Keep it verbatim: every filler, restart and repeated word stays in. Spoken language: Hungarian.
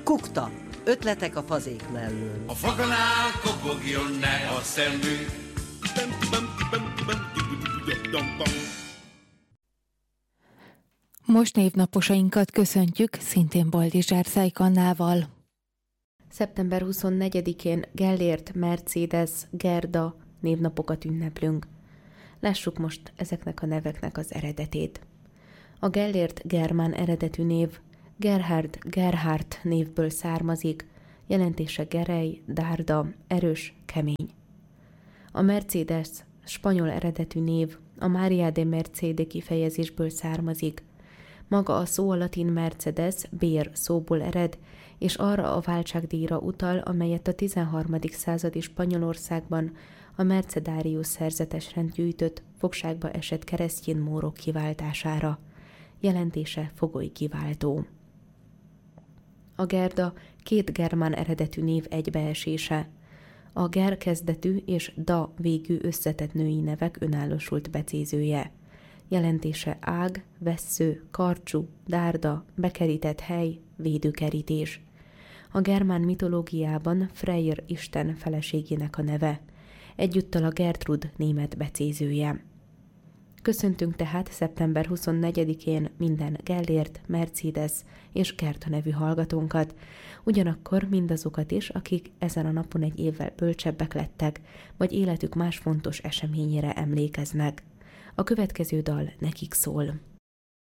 Kukta. Ötletek a fazék mellől. A foganál kopogjon ne a szemünk. Most névnaposainkat köszöntjük szintén Boldizsár Szajkannával. szeptember huszonnegyedikén Gellért, Mercedes, Gerda névnapokat ünneplünk. Lássuk most ezeknek a neveknek az eredetét. A Gellért germán eredetű név Gerhard, Gerhard névből származik, jelentése gerej, dárda, erős, kemény. A Mercedes spanyol eredetű név a Maria de Mercede kifejezésből származik. Maga a szó a latin Mercedes, bér szóból ered, és arra a váltságdíjra utal, amelyet a tizenharmadik századi Spanyolországban a Mercedárius szerzetesrend gyűjtött fogságba esett keresztjén mórok kiváltására. Jelentése fogoly kiváltó. A Gerda két germán eredetű név egybeesése. A ger kezdetű és da végű összetett női nevek önállósult becézője. Jelentése ág, vessző, karcsú, dárda, bekerített hely, védőkerítés. A germán mitológiában Freyr isten feleségének a neve. Egyúttal a Gertrud német becézője. Köszöntünk tehát szeptember huszonnegyedikén minden Gellért, Mercedes és Gerda nevű hallgatónkat, ugyanakkor mindazokat is, akik ezen a napon egy évvel bölcsebbek lettek, vagy életük más fontos eseményére emlékeznek. A következő dal nekik szól.